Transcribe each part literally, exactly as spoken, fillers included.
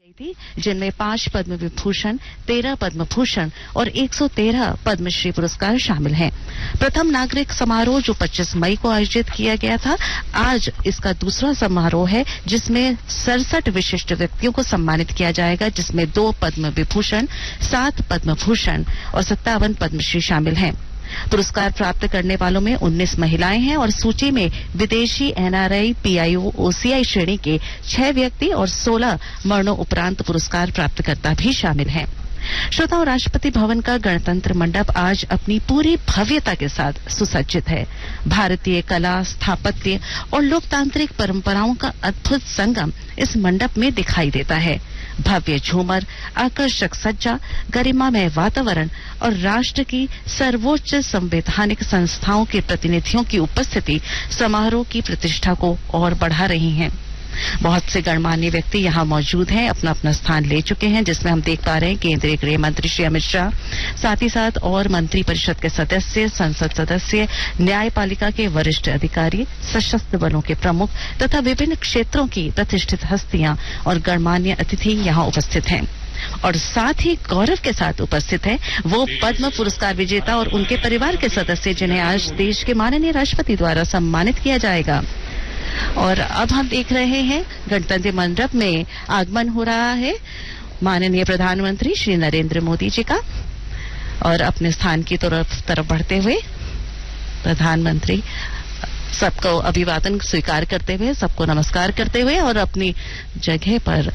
थी, जिनमें पांच पद्म विभूषण, तेरह पद्म भूषण और एक सौ तेरह पद्मश्री पुरस्कार शामिल हैं। प्रथम नागरिक समारोह जो पच्चीस मई को आयोजित किया गया था, आज इसका दूसरा समारोह है जिसमें सड़सठ विशिष्ट व्यक्तियों को सम्मानित किया जाएगा, जिसमें दो पद्म विभूषण, सात पद्म भूषण और सत्तावन पद्मश्री शामिल हैं। पुरस्कार प्राप्त करने वालों में उन्नीस महिलाएं हैं और सूची में विदेशी एनआरआई, पीआईओ, ओसीआई श्रेणी के छह व्यक्ति और सोलह मरणों उपरांत पुरस्कार प्राप्तकर्ता भी शामिल हैं। श्रोताओं, राष्ट्रपति भवन का गणतंत्र मंडप आज अपनी पूरी भव्यता के साथ सुसज्जित है। भारतीय कला, स्थापत्य और लोकतांत्रिक परंपराओं का अद्भुत संगम इस मंडप में दिखाई देता है। भव्य झूमर, आकर्षक सज्जा, गरिमामय वातावरण और राष्ट्र की सर्वोच्च संवैधानिक संस्थाओं के प्रतिनिधियों की उपस्थिति समारोह की प्रतिष्ठा को और बढ़ा रही हैं। बहुत से गणमान्य व्यक्ति यहाँ मौजूद हैं, अपना अपना स्थान ले चुके हैं, जिसमें हम देख पा रहे हैं केंद्रीय गृह मंत्री श्री अमित शाह, साथ ही साथ और मंत्री परिषद के सदस्य, संसद सदस्य, न्यायपालिका के वरिष्ठ अधिकारी, सशस्त्र बलों के प्रमुख तथा विभिन्न क्षेत्रों की प्रतिष्ठित हस्तियां और गणमान्य अतिथि यहाँ उपस्थित हैं। और साथ ही गौरव के साथ उपस्थित है वो पद्म पुरस्कार विजेता और उनके परिवार के सदस्य, जिन्हें आज देश के माननीय राष्ट्रपति द्वारा सम्मानित किया जाएगा। और अब हम देख रहे हैं गणतंत्र मंडप में आगमन हो रहा है माननीय प्रधानमंत्री श्री नरेंद्र मोदी जी का, और अपने स्थान की तरफ तरफ बढ़ते हुए प्रधानमंत्री सबको अभिवादन स्वीकार करते हुए, सबको नमस्कार करते हुए और अपनी जगह पर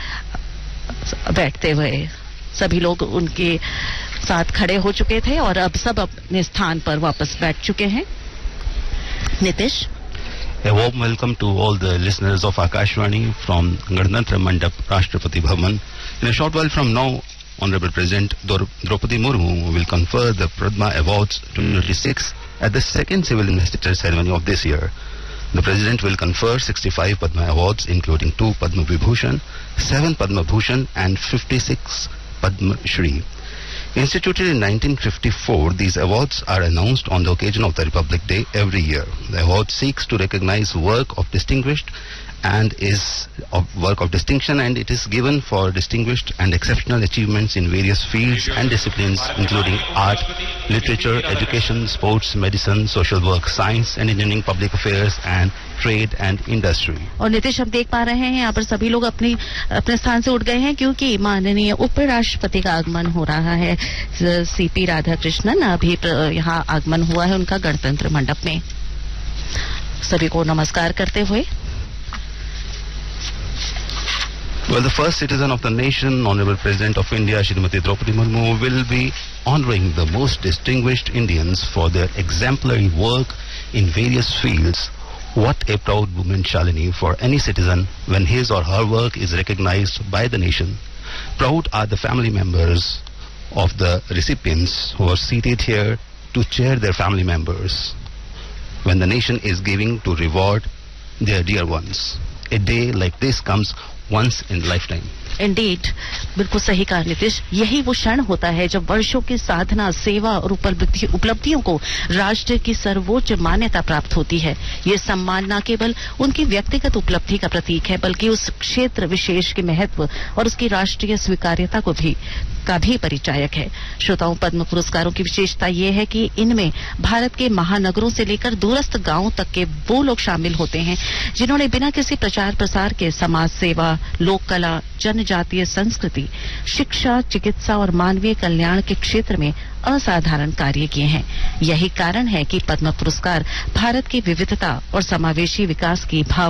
बैठते हुए सभी लोग उनके साथ खड़े हो चुके थे और अब सब अपने स्थान पर वापस बैठ चुके हैं। Nitish, A warm welcome to all the listeners of Akashvani from Ganatantra Mandap, Rashtrapati Bhavan. In a short while from now, Honorable President Draupadi Murmu will confer the Padma Awards twenty twenty-six at the second civil investiture ceremony of this year. The President will confer sixty-five Padma Awards, including two Padma Vibhushan, seven Padma Bhushan and fifty-six Padma Shri. Instituted in nineteen fifty-four, these awards are announced on the occasion of the Republic Day every year. The award seeks to recognize work of distinguished and is of work of distinction, and it is given for distinguished and exceptional achievements in various fields and disciplines, including art, literature, education, sports, medicine, social work, science, and engineering, public affairs, and trade and industry. और नितिश, हम देख पा रहे हैं यहाँ पर सभी लोग अपनी अपने स्थान से उठ गए हैं, क्योंकि माननीय उपराष्ट्रपति का आगमन हो रहा है। सीपी राधाकृष्णन अभी यहाँ आगमन हुआ है उनका गणतंत्र मंडप में। सभी को नमस्कार करते हुए Well, the first citizen of the nation, Honorable President of India, Shrimati Draupadi Murmu, will be honoring the most distinguished Indians for their exemplary work in various fields. What a proud moment, Shalini, for any citizen when his or her work is recognized by the nation. Proud are the family members of the recipients who are seated here to cheer their family members when the nation is giving to reward their dear ones. A day like this comes once in lifetime. Indeed, बिल्कुल सही कहा नितिश। यही वो क्षण होता है जब वर्षों की साधना, सेवा और उपलब्धि उपलब्धियों को राष्ट्र की सर्वोच्च मान्यता प्राप्त होती है। ये सम्मान न केवल उनकी व्यक्तिगत उपलब्धि का प्रतीक है, बल्कि उस क्षेत्र विशेष के महत्व और उसकी राष्ट्रीय स्वीकार्यता को भी का भी परिचायक है। श्रोताओं, पद्म पुरस्कारों की विशेषता ये है कि इनमें भारत के महानगरों से लेकर दूरस्थ गांवों तक के वो लोग शामिल होते हैं जिन्होंने बिना किसी प्रचार प्रसार के समाज सेवा, लोक कला, जनजातीय संस्कृति, शिक्षा, चिकित्सा और मानवीय कल्याण के क्षेत्र में असाधारण कार्य किए हैं। यही कारण है कि पद्म पुरस्कार भारत की विविधता और समावेशी विकास की भाव